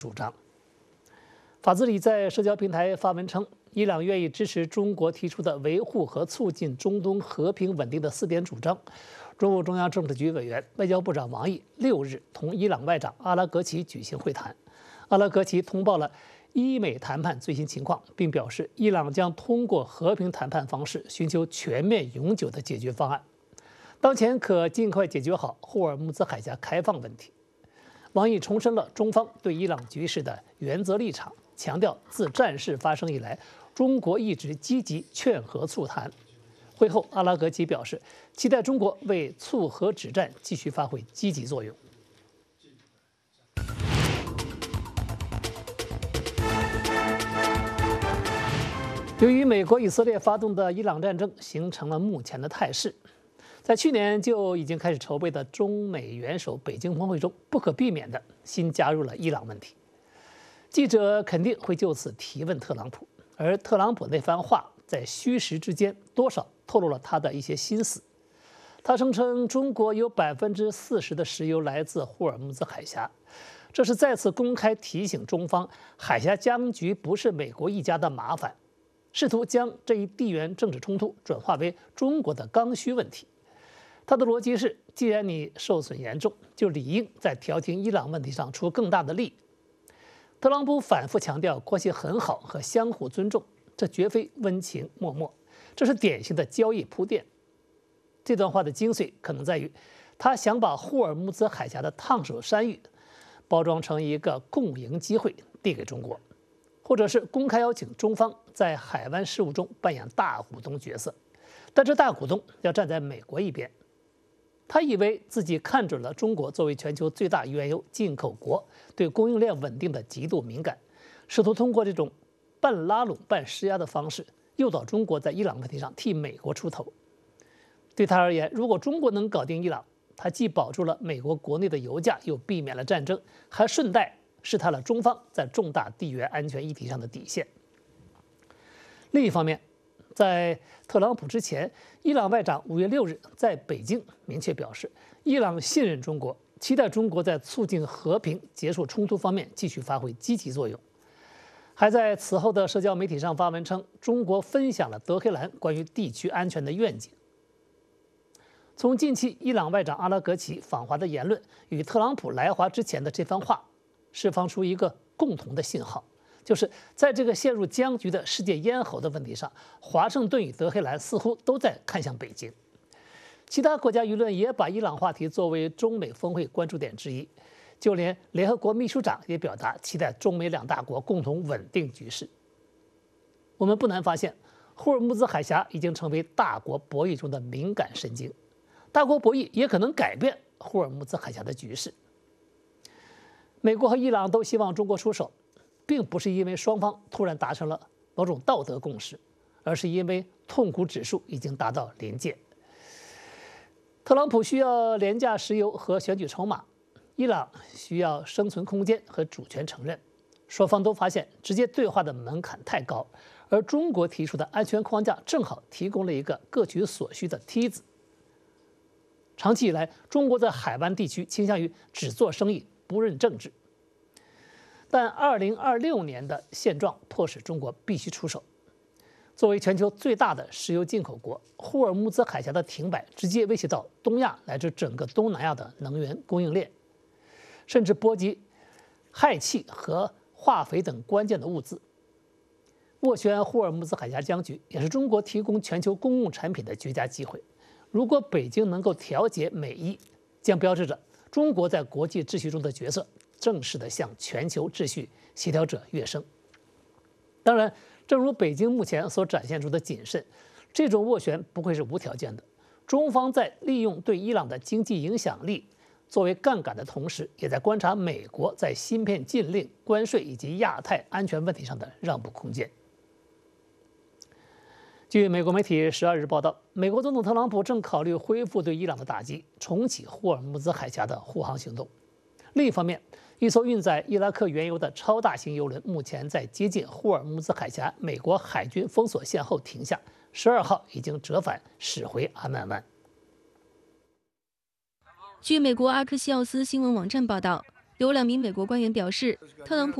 主张。法兹里在社交平台发文称，伊朗愿意支持中国提出的维护和促进中东和平稳定的4点主张。中共中央政治局委员、外交部长王毅6日同伊朗外长阿拉格齐举行会谈。阿拉格齐通报了伊美谈判最新情况，并表示伊朗将通过和平谈判方式寻求全面永久的解决方案，当前可尽快解决好霍尔木兹海峡开放问题。王毅重申了中方对伊朗局势的原则立场，强调自战事发生以来，中国一直积极劝和促谈。会后，阿拉格齐表示，期待中国为促和止战继续发挥积极作用。由于美国、以色列发动的伊朗战争形成了目前的态势，在去年就已经开始筹备的中美元首北京峰会中，不可避免的新加入了伊朗问题。记者肯定会就此提问特朗普，而特朗普那番话在虚实之间多少透露了他的一些心思。他声称中国有40%的石油来自霍尔木兹海峡，这是再次公开提醒中方，海峡僵局不是美国一家的麻烦，试图将这一地缘政治冲突转化为中国的刚需问题。他的逻辑是，既然你受损严重，就理应在调停伊朗问题上出更大的力。特朗普反复强调关系很好和相互尊重，这绝非温情脉脉，这是典型的交易铺垫。这段话的精髓可能在于，他想把霍尔木兹海峡的烫手山芋包装成一个共赢机会递给中国，或者是公开邀请中方在海湾事务中扮演大股东角色，但这大股东要站在美国一边。他以为自己看准了中国作为全球最大原油进口国，对供应链稳定的极度敏感，试图通过这种半拉拢半施压的方式，诱导中国在伊朗问题上替美国出头。对他而言，如果中国能搞定伊朗，他既保住了美国国内的油价，又避免了战争，还顺带试探了中方在重大地缘安全议题上的底线。另一方面，在特朗普之前，伊朗外长5月6日在北京明确表示，伊朗信任中国，期待中国在促进和平、结束冲突方面继续发挥积极作用。还在此后的社交媒体上发文称，中国分享了德黑兰关于地区安全的愿景。从近期伊朗外长阿拉格齐访华的言论与特朗普来华之前的这番话，释放出一个共同的信号，就是在这个陷入僵局的世界咽喉的问题上，华盛顿与德黑兰似乎都在看向北京。其他国家舆论也把伊朗话题作为中美峰会关注点之一，就连联合国秘书长也表达期待中美2大国共同稳定局势。我们不难发现，霍尔木兹海峡已经成为大国博弈中的敏感神经，大国博弈也可能改变霍尔木兹海峡的局势。美国和伊朗都希望中国出手，并不是因为双方突然达成了某种道德共识，而是因为痛苦指数已经达到临界。特朗普需要廉价石油和选举筹码，伊朗需要生存空间和主权承认。双方都发现直接对话的门槛太高，而中国提出的安全框架正好提供了一个各取所需的梯子。长期以来，中国在海湾地区倾向于只做生意，不认政治。但2026年的现状迫使中国必须出手。作为全球最大的石油进口国，霍尔木兹海峡的停摆直接威胁到东亚乃至整个东南亚的能源供应链，甚至波及氦气和化肥等关键的物资。斡旋霍尔木兹海峡僵局也是中国提供全球公共产品的绝佳机会。如果北京能够调解美伊，将标志着中国在国际秩序中的角色正式地向全球秩序协调者跃升。当然，正如北京目前所展现出的谨慎，这种斡旋不会是无条件的。中方在利用对伊朗的经济影响力作为杠杆的同时，也在观察美国在芯片禁令、关税以及亚太安全问题上的让步空间。据美国媒体12日报道，美国总统特朗普正考虑恢复对伊朗的打击，重启霍尔木兹海峡的护航行动。另一方面，一艘运载伊拉克原油的超大型油轮目前在接近霍尔木兹海峡美国海军封锁线后停下，12号已经折返驶回阿曼湾。 据美国阿克西奥斯新闻网站报道， 有2名美国官员表示，特朗普